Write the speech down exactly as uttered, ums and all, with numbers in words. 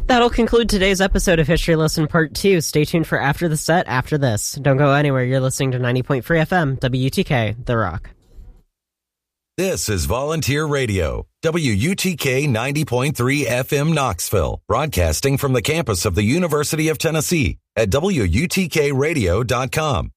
That'll conclude today's episode of History Lesson Part two. Stay tuned for After the Set after this. Don't go anywhere. You're listening to ninety point three F M, W U T K, The Rock. This is Volunteer Radio, W U T K ninety point three F M Knoxville, broadcasting from the campus of the University of Tennessee at W U T K radio dot com.